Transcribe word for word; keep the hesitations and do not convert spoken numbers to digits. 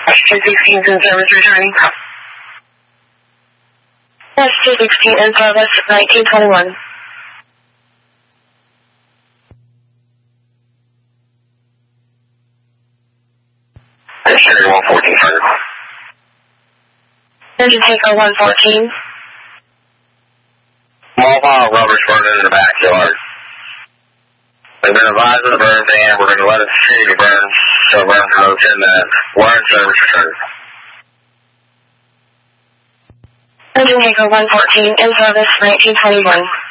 two sixteen in service returning. S two sixteen in service, nineteen twenty-one. Sherry one fourteen hundred. Engine taker one fourteen. Small pile of rubber's burning in the backyard. We've been advised of the burn ban. We're going to let it continue to burn, so burn for another ten minutes. We're in service return. Engine taker one fourteen in service, nineteen twenty-one.